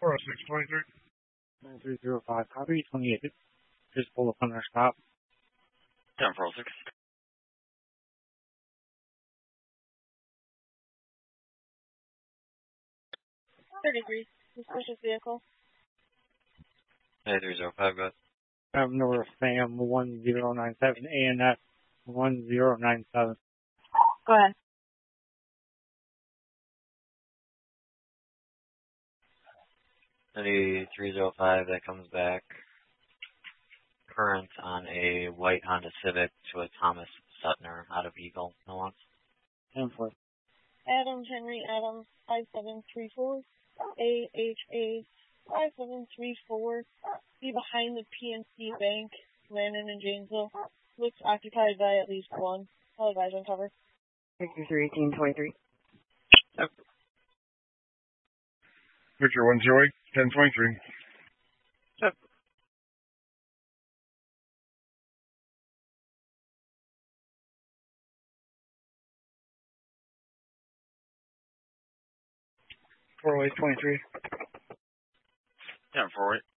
40623. 9305, copy 28. Just pull up on our stop. 10406. 33, suspicious vehicle. 9305, go ahead. North Sam 1097, ANS 1097. Go ahead. Any 305 that comes back current on a white Honda Civic to a Thomas Sutner out of Eagle. No one. 10-4. Adams Henry Adams 5734. AHA 5734. Be behind the PNC Bank, Landon and Janesville. Looks occupied by at least one. I'll advise on cover. 631823. Yep. Victor 108, 1023. Yep. Four-way 23. 1048.